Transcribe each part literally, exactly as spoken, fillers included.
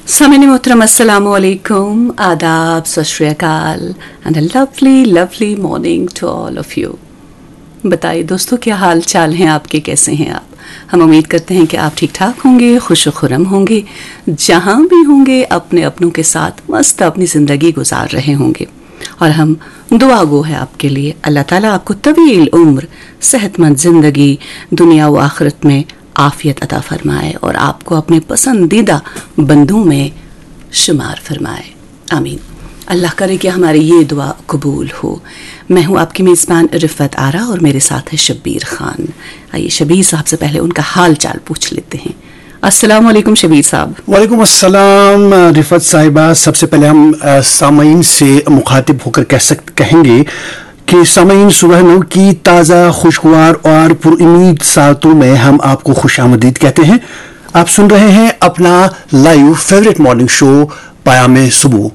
सामिन मोहतरम अस्सलाम वालेकुम, आदाब, सत श्री अकाल and a lovely lovely morning to all of you. बताइए दोस्तों, क्या हाल चाल हैं आपके, कैसे हैं आप? हम उम्मीद करते हैं कि आप ठीक ठाक होंगे, खुश खुरम होंगे, जहाँ भी होंगे अपने अपनों के साथ मस्त अपनी ज़िंदगी गुजार रहे होंगे। और हम दुआ गो है आपके लिए, अल्लाह ताला आपको तवील उम्र, सेहतमंद ज़िंदगी, दुनिया व आखिरत में आफियत अता फरमाए और आपको अपने पसंदीदा बंदों में शुमार फरमाए। आमीन। अल्लाह करे कि हमारी ये दुआ कबूल हो। मैं हूँ आपकी मेज़बान रिफ़त आरा और मेरे साथ है शब्बीर खान। आइए शब्बीर साहब से पहले उनका हाल चाल पूछ लेते हैं। अस्सलाम वालेकुम शब्बीर साहब। वालेकुम अस्सलाम रिफ़त साहिबा। सबसे पहले हम सामईन से मुखातिब होकर कह सक कहेंगे कि सामईन सुबह नौ की ताज़ा, खुशगवार और पुरुम्मीद सातों में हम आपको खुशामदीद कहते हैं। आप सुन रहे हैं अपना लाइव फेवरेट मॉर्निंग शो पयामे सुबह।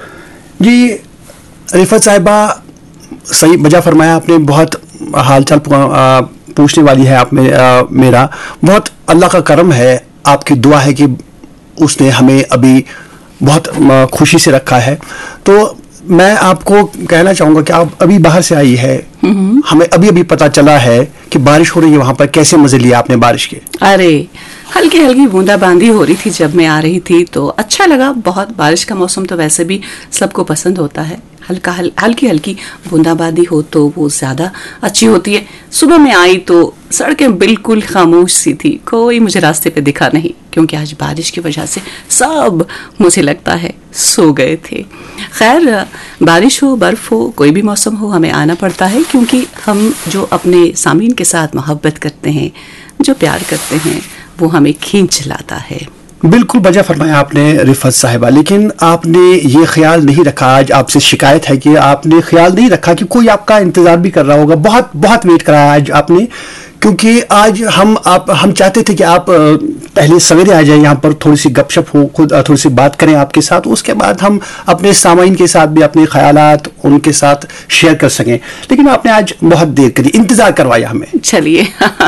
जी रिफ़त साहिबा, सही बजा फरमाया आपने। बहुत हाल चाल पूछने वाली है आप में, आ, मेरा बहुत अल्लाह का करम है, आपकी दुआ है कि उसने हमें अभी बहुत खुशी से रखा है। तो मैं आपको कहना चाहूँगा कि आप अभी बाहर से आई है, हमें अभी अभी पता चला है कि बारिश हो रही है वहाँ पर। कैसे मज़े लिए आपने बारिश के? अरे हल्की हल्की बूंदाबांदी हो रही थी जब मैं आ रही थी, तो अच्छा लगा बहुत। बारिश का मौसम तो वैसे भी सबको पसंद होता है। हल्का हल, हल्की हल्की बूंदाबांदी हो तो वो ज़्यादा अच्छी होती है। सुबह में आई तो सड़कें बिल्कुल खामोश सी थी, कोई मुझे रास्ते पे दिखा नहीं, क्योंकि आज बारिश की वजह से सब मुझे लगता है सो गए थे। खैर, बारिश हो, बर्फ़ हो, कोई भी मौसम हो, हमें आना पड़ता है, क्योंकि हम जो अपने सामीन के साथ मोहब्बत करते हैं, जो प्यार करते हैं, वो हमें खींच लाता है। बिल्कुल बजा फरमाया आपने रिफ़त साहिबा। लेकिन आपने ये ख्याल नहीं रखा, आज आपसे शिकायत है कि आपने ख्याल नहीं रखा कि कोई आपका इंतज़ार भी कर रहा होगा। बहुत बहुत वेट कराया आज आपने, क्योंकि आज हम आप हम चाहते थे कि आप पहले सवेरे आ जाए, यहाँ पर थोड़ी सी गपशप हो, खुद थोड़ी सी बात करें आपके साथ, उसके बाद हम अपने सामाइन के साथ भी अपने ख्यालात उनके साथ शेयर कर सकें। लेकिन आपने आज बहुत देर करी, इंतज़ार करवाया हमें। चलिए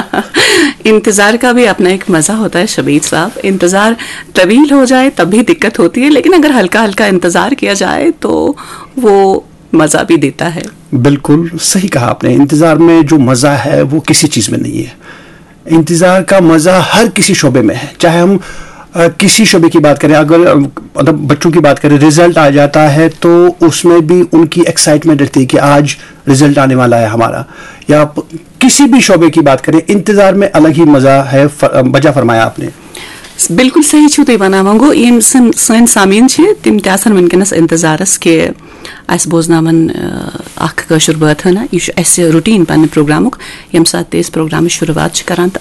इंतज़ार का भी अपना एक मज़ा होता है शबीर साहब। इंतज़ार तवील हो जाए तब भी दिक्कत होती है, लेकिन अगर हल्का हल्का इंतज़ार किया जाए तो वो मज़ा भी देता है। बिल्कुल सही कहा आपने। इंतज़ार में जो मज़ा है वो किसी चीज़ में नहीं है। इंतज़ार का मज़ा हर किसी शोबे में है, चाहे हम आ, किसी शोबे की बात करें। अगर मतलब बच्चों की बात करें, रिज़ल्ट आ जाता है तो उसमें भी उनकी एक्साइटमेंट रहती है कि आज रिज़ल्ट आने वाला है हमारा। या किसी भी शोबे की बात करें, इंतज़ार में अलग ही मज़ा है। बजा फरमाया आपने। बिल्कुल सही छू तुम वनावो। यम सन सामीन तम तन वनकस इंतजारस के अस बोजनावन अख कशुर बात हना। यह रूटीन पन्ने प्रोग्रामुक, यम सात इस प्रोग्राम शुरुआत करान तो